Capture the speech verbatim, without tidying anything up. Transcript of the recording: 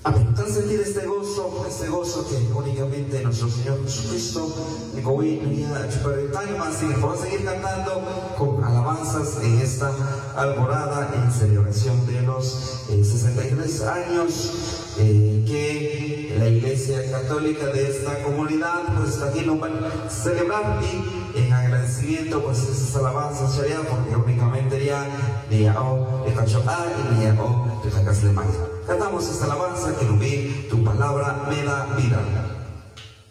Amén. Tan sentir este gozo, este gozo que únicamente nuestro Señor Jesucristo, vamos a seguir cantando con alabanzas en esta alborada en celebración de los eh, sesenta y tres años eh, que la Iglesia Católica de esta comunidad pues está aquí no para celebrar y en agradecimiento pues esas alabanzas ya porque únicamente ya ni a o de cacho a y ni a o de jacas de magia. Cantamos esta alabanza que no vi, tu palabra me da vida.